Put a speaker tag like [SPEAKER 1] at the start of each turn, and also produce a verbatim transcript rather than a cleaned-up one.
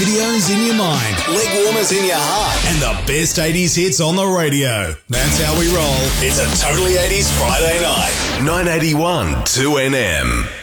[SPEAKER 1] videos in your mind, leg warmers in your heart, and the best eighties hits on the radio. That's how we roll. It's a Totally eighties Friday night.
[SPEAKER 2] nine eighty-one two N M.